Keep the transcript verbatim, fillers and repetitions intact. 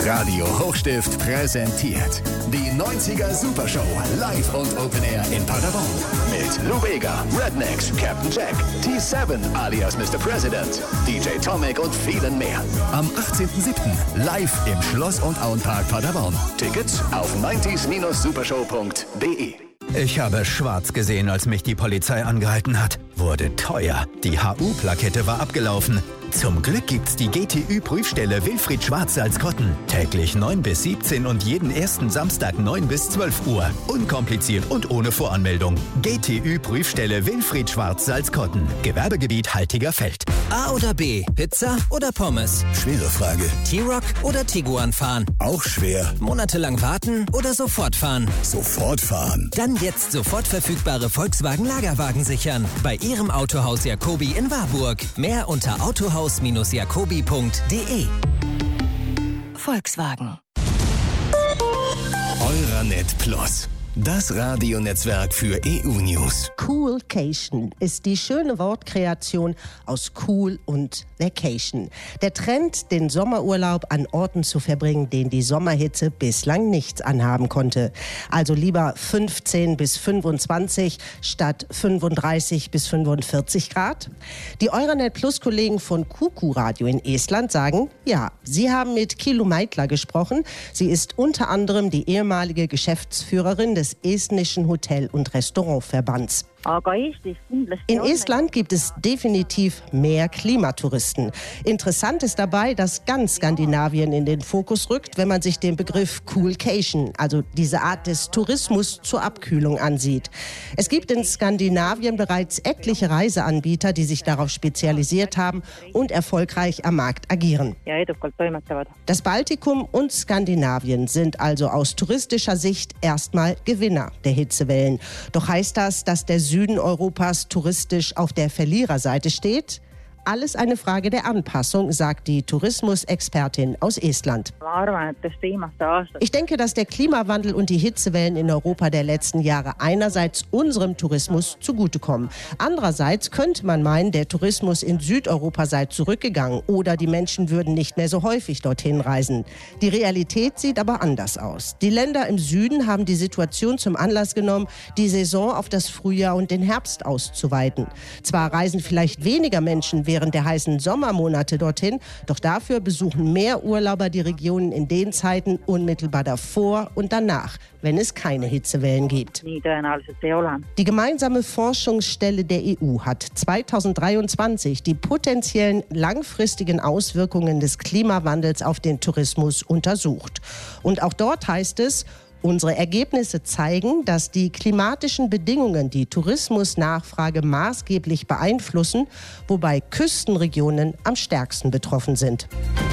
Radio Hochstift präsentiert die neunziger Supershow live und Open Air in Paderborn. Mit Lou Bega, Rednecks, Captain Jack, T sieben alias Mister President, D J Tomic und vielen mehr. Am achtzehnten siebten live im Schloss- und Auenpark Paderborn. Tickets auf neunzig supershow punkt de. Ich habe schwarz gesehen, als mich die Polizei angehalten hat. Wurde teuer. Die H U-Plakette war abgelaufen. Zum Glück gibt's die G T Ü-Prüfstelle Wilfried Schwarz Salzkotten. Täglich neun bis siebzehn und jeden ersten Samstag neun bis zwölf Uhr. Unkompliziert und ohne Voranmeldung. G T Ü-Prüfstelle Wilfried Schwarz Salzkotten. Gewerbegebiet Haltiger Feld. A oder B, Pizza oder Pommes? Schwere Frage. T-Roc oder Tiguan fahren? Auch schwer. Monatelang warten oder sofort fahren? Sofort fahren. Dann jetzt sofort verfügbare Volkswagen Lagerwagen sichern. Bei Ihrem Autohaus Jacobi in Warburg. Mehr unter autohaus jacobi punkt de. Volkswagen. Euranet Plus. Das Radionetzwerk für E U-News. Coolcation ist die schöne Wortkreation aus Cool und Vacation. Der Trend, den Sommerurlaub an Orten zu verbringen, denen die Sommerhitze bislang nichts anhaben konnte. Also lieber fünfzehn bis fünfundzwanzig statt fünfunddreißig bis fünfundvierzig Grad. Die Euranet Plus-Kollegen von Kuku Radio in Estland sagen, ja, sie haben mit Kilu Meitler gesprochen. Sie ist unter anderem die ehemalige Geschäftsführerin des des estnischen Hotel- und Restaurantverbands. In Estland gibt es definitiv mehr Klimatouristen. Interessant ist dabei, dass ganz Skandinavien in den Fokus rückt, wenn man sich den Begriff Coolcation, also diese Art des Tourismus zur Abkühlung ansieht. Es gibt in Skandinavien bereits etliche Reiseanbieter, die sich darauf spezialisiert haben und erfolgreich am Markt agieren. Das Baltikum und Skandinavien sind also aus touristischer Sicht erstmal Gewinner der Hitzewellen. Doch heißt das, dass der Süden Europas touristisch auf der Verliererseite steht? Alles eine Frage der Anpassung, sagt die Tourismusexpertin aus Estland. Ich denke, dass der Klimawandel und die Hitzewellen in Europa der letzten Jahre einerseits unserem Tourismus zugutekommen. Andererseits könnte man meinen, der Tourismus in Südeuropa sei zurückgegangen oder die Menschen würden nicht mehr so häufig dorthin reisen. Die Realität sieht aber anders aus. Die Länder im Süden haben die Situation zum Anlass genommen, die Saison auf das Frühjahr und den Herbst auszuweiten. Zwar reisen vielleicht weniger Menschen während der heißen Sommermonate dorthin, doch dafür besuchen mehr Urlauber die Regionen in den Zeiten unmittelbar davor und danach, wenn es keine Hitzewellen gibt. Die gemeinsame Forschungsstelle der E U hat zweitausenddreiundzwanzig die potenziellen langfristigen Auswirkungen des Klimawandels auf den Tourismus untersucht. Und auch dort heißt es, unsere Ergebnisse zeigen, dass die klimatischen Bedingungen die Tourismusnachfrage maßgeblich beeinflussen, wobei Küstenregionen am stärksten betroffen sind.